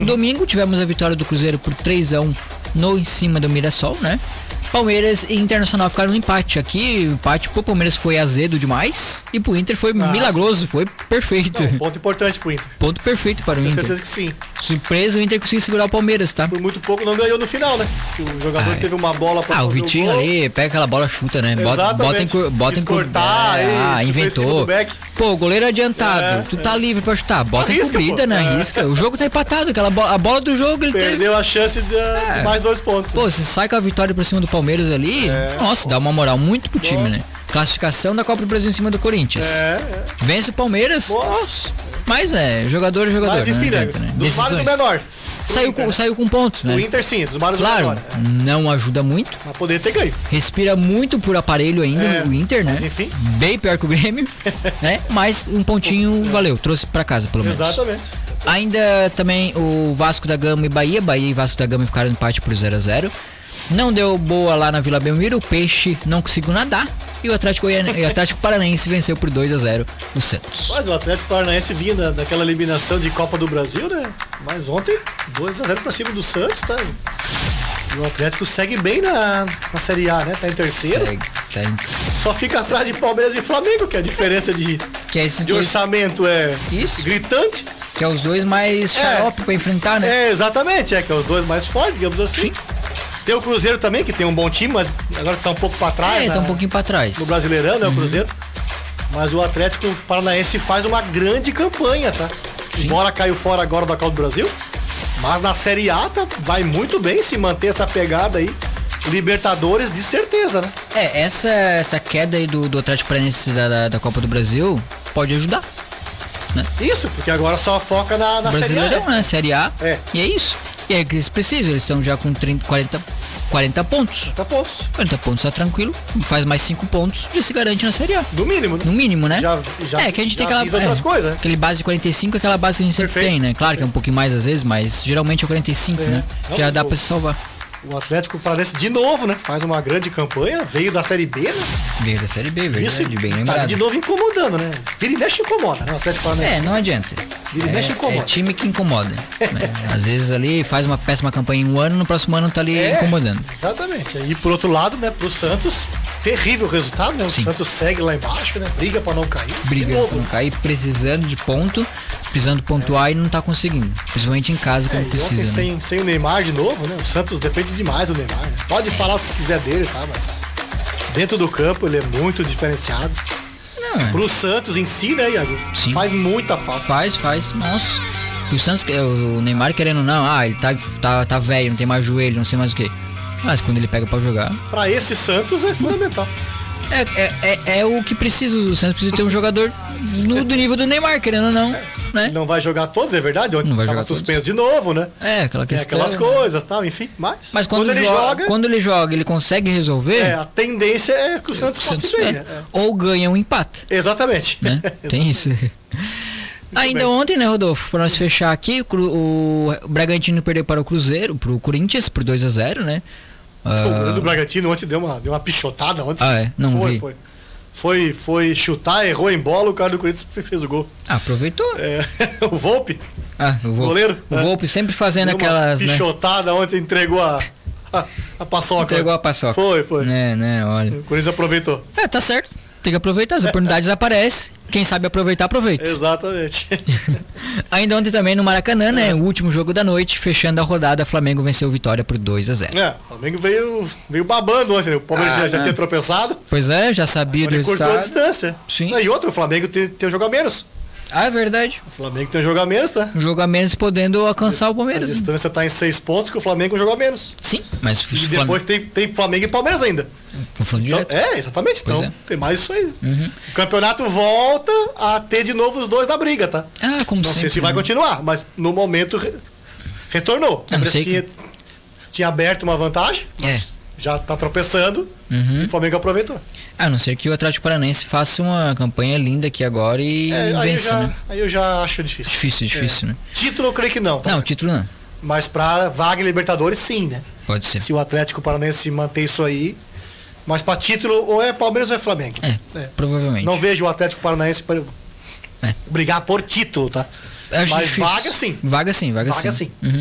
Domingo tivemos a vitória do Cruzeiro por 3-1 em cima do Mirassol, né? Palmeiras e Internacional ficaram no empate. Aqui o empate pro Palmeiras foi azedo demais e pro Inter foi milagroso, foi perfeito. Não, ponto importante pro Inter. Ponto perfeito para o Inter. Tenho certeza que sim. Surpresa, o Inter conseguiu segurar o Palmeiras, tá? Por muito pouco não ganhou no final, né? O jogador teve uma bola pra o Vitinho ali pega aquela bola, chuta, né? Bota em cortar, inventou. Pô, o goleiro adiantado, tu tá livre pra chutar, bota em cobrida, né? Arrisca. O jogo tá empatado, a bola do jogo ele perdeu a chance de mais 2 pontos. Pô, se sai com a vitória pra cima do Palmeiras ali, nossa, dá uma moral muito pro time, né? Classificação da Copa do Brasil em cima do Corinthians. Vence o Palmeiras. Nossa. Mas jogador. Mas enfim, né? Dos males o menor. Saiu com ponto, né? O Inter sim, dos males claro, o menor. Não ajuda muito. Mas poder ter ganho. Respira muito por aparelho ainda o Inter, né? Mas enfim. Bem pior que o Grêmio, né? Mas um pontinho valeu, trouxe pra casa pelo menos. Exatamente. Ainda também o Vasco da Gama e Bahia e Vasco da Gama ficaram no empate por 0-0. Não deu boa lá na Vila Belmiro, o Peixe não conseguiu nadar e o Atlético Paranaense venceu por 2-0 o Santos. Mas o Atlético Paranaense vinha daquela eliminação de Copa do Brasil, né? Mas ontem 2-0 pra cima do Santos, tá? E o Atlético segue bem na Série A, né? Tá em terceiro. Só fica atrás de Palmeiras e Flamengo, que a diferença de orçamento é gritante. Que é os dois mais xarope pra enfrentar, né? Exatamente, que é os dois mais fortes, digamos assim. Sim. Tem o Cruzeiro também, que tem um bom time, mas agora tá um pouco pra trás. Tá um pouquinho pra trás. No Brasileirão, né, o Cruzeiro. Mas o Atlético Paranaense faz uma grande campanha, tá? Sim. Embora caiu fora agora da Copa do Brasil, mas na Série A vai muito bem se manter essa pegada aí. Libertadores, de certeza, né? Essa queda aí do Atlético Paranaense da Copa do Brasil pode ajudar. Né? Isso, porque agora só foca na Brasileirão, Série A. Né? Série A. E é isso. E é que eles precisam, eles estão já com 40 pontos. 40 pontos tá tranquilo, faz mais 5 pontos, já se garante na Série A. No mínimo, né? No mínimo, né? Já que a gente tem outras coisas. Aquele base de 45 é aquela base que a gente sempre tem, né? Claro que é um pouquinho mais às vezes, mas geralmente é 45, né? Já dá pra se salvar. O Atlético Paranaense de novo, né? Faz uma grande campanha, veio da Série B, né? Veio da Série B, verdade, bem lembrado. Tá de novo incomodando, né? Vira e mexe incomoda, né? O Atlético Paranaense. Não adianta. Vira e mexe incomoda. É time que incomoda. Né? Às vezes ali faz uma péssima campanha em um ano, no próximo ano tá ali incomodando. Exatamente. E por outro lado, né, pro Santos, terrível resultado, né? O Santos segue lá embaixo, né? Briga pra não cair. Briga pra não cair, precisando de ponto. Precisando pontuar e não tá conseguindo. Principalmente em casa, como precisa. Né? Sem o Neymar de novo, né? O Santos depende demais do Neymar. Né? Pode falar o que quiser dele, tá? Mas dentro do campo ele é muito diferenciado. Pro Santos em si, né, Iago? Sim. Faz muita falta. Faz. Nossa. O Santos, o Neymar querendo ou não, ele tá velho, não tem mais joelho, não sei mais o que. Mas quando ele pega pra jogar... Pra esse Santos é fundamental. É o que precisa, o Santos precisa ter um jogador do nível do Neymar, querendo ou não, né? Não vai jogar todos, é verdade? Não vai jogar suspenso de novo, né? Aquela questão. Aquelas coisas, tal, enfim, mas quando ele joga, ele consegue resolver. A tendência é que o Santos consiga. Ou ganha um empate. Exatamente. Né? Tem isso. Ainda ontem, né, Rodolfo, para nós fechar aqui, o Bragantino perdeu para o Cruzeiro, pro Corinthians, por 2-0, né? O goleiro do Bragantino ontem deu uma pichotada ontem. Não vi. Foi chutar, errou em bola, o cara do Corinthians fez o gol. Aproveitou. O Volpe. O goleiro. O Volpe sempre fazendo aquelas, pichotada, ontem entregou a paçoca. Entregou a paçoca. Foi. Né, olha. O Corinthians aproveitou. Tá certo. Tem que aproveitar, as oportunidades aparecem. Quem sabe aproveitar, aproveita. Exatamente. Ainda ontem também no Maracanã, né? O último jogo da noite, fechando a rodada, Flamengo venceu o Vitória por 2-0. O Flamengo veio babando ontem, né? O Palmeiras já tinha tropeçado. Pois já sabia do resultado. Cortou a distância. Sim. E outro, o Flamengo tem um jogo a menos. É verdade. O Flamengo tem um jogo a menos, tá? Um jogo a menos podendo alcançar o Palmeiras. A distância tá em 6 pontos, que o Flamengo joga a menos. Sim, mas... E depois tem Flamengo e Palmeiras ainda. Confundo direto. Exatamente. Então tem mais isso aí. O campeonato volta a ter de novo os dois na briga, tá? Como não sempre, sei se vai continuar, mas no momento retornou. Tinha aberto uma vantagem, mas já tá tropeçando e o Flamengo aproveitou. A não ser que o Atlético Paranaense faça uma campanha linda aqui agora e vença, né? Aí eu já acho difícil. Difícil, né? Título eu creio que não. Tá? Não, título não. Mas pra vaga em Libertadores, sim, né? Pode ser. Se o Atlético Paranaense manter isso aí. Mas pra título, ou é Palmeiras ou é Flamengo. Provavelmente. Não vejo o Atlético Paranaense brigar por título, tá? Mas vaga sim. Vaga sim. Vaga sim. Uhum.